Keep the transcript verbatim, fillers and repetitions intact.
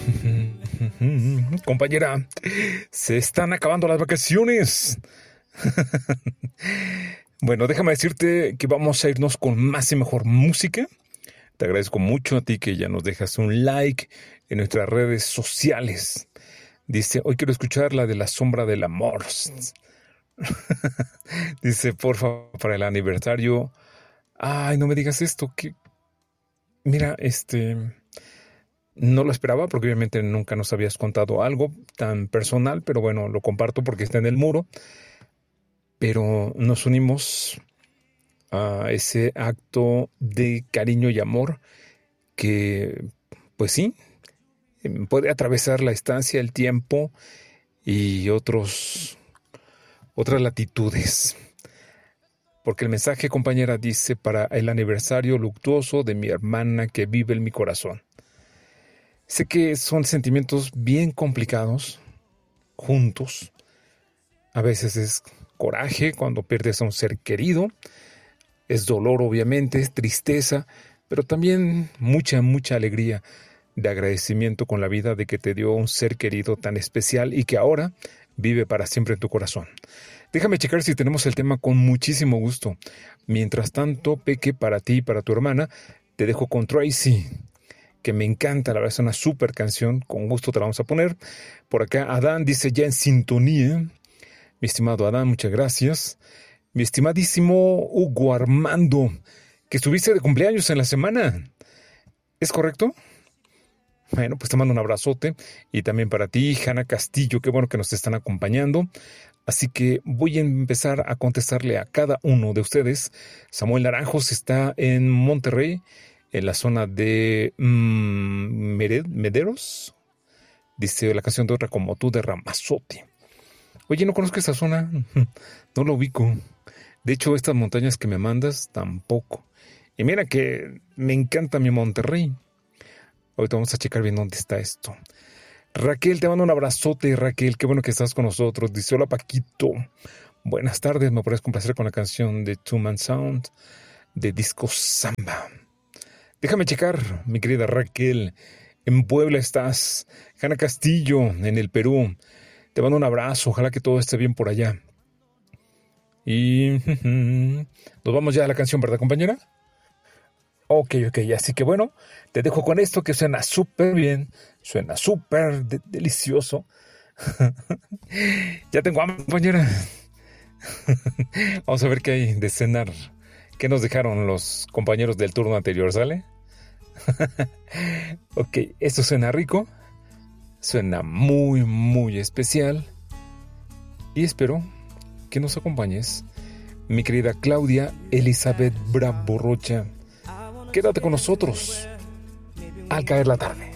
Compañera, se están acabando las vacaciones. Bueno, déjame decirte que vamos a irnos con más y mejor música. Te agradezco mucho a ti que ya nos dejas un like en nuestras redes sociales. Dice, hoy quiero escuchar la de La Sombra del Amor. Dice, porfa, para el aniversario. Ay, no me digas esto. Que... Mira, este... no lo esperaba porque obviamente nunca nos habías contado algo tan personal, pero bueno, lo comparto porque está en el muro. Pero nos unimos a ese acto de cariño y amor que, pues sí, puede atravesar la estancia, el tiempo y otros, otras latitudes. Porque el mensaje, compañera, dice, para el aniversario luctuoso de mi hermana que vive en mi corazón. Sé que son sentimientos bien complicados, juntos. A veces es coraje cuando pierdes a un ser querido, es dolor obviamente, es tristeza, pero también mucha, mucha alegría de agradecimiento con la vida de que te dio un ser querido tan especial y que ahora vive para siempre en tu corazón. Déjame checar si tenemos el tema con muchísimo gusto. Mientras tanto, Peque, para ti y para tu hermana, te dejo con Tracy, que me encanta, la verdad es una súper canción, con gusto te la vamos a poner. Por acá Adán dice ya en sintonía. Mi estimado Adán, muchas gracias. Mi estimadísimo Hugo Armando, que estuviste de cumpleaños en la semana. ¿Es correcto? Bueno, pues te mando un abrazote. Y también para ti, Hanna Castillo, qué bueno que nos están acompañando. Así que voy a empezar a contestarle a cada uno de ustedes. Samuel Naranjos está en Monterrey, en la zona de mmm, Mered, Mederos. Dice la canción de Otra como tú de Ramazotti. Oye, no conozco esa zona, no lo ubico. De hecho, estas montañas que me mandas, tampoco. Y mira que me encanta mi Monterrey. Ahorita vamos a checar bien dónde está esto. Raquel, te mando un abrazote, Raquel. Qué bueno que estás con nosotros. Dice, hola, Paquito. Buenas tardes, me podrías complacer con la canción de Two Man Sound de Disco Samba. Déjame checar, mi querida Raquel. En Puebla estás. Hanna Castillo, en el Perú. Te mando un abrazo, ojalá que todo esté bien por allá. Y nos vamos ya a la canción, ¿verdad, compañera? Ok, ok, así que bueno, te dejo con esto que suena súper bien, suena súper de- delicioso. Ya tengo hambre, compañera. Vamos a ver qué hay de cenar. ¿Qué nos dejaron los compañeros del turno anterior, sale? Ok, esto suena rico. Suena muy, muy especial. Y espero que nos acompañes, mi querida Claudia Elizabeth Bravo Rocha. Quédate con nosotros al caer la tarde.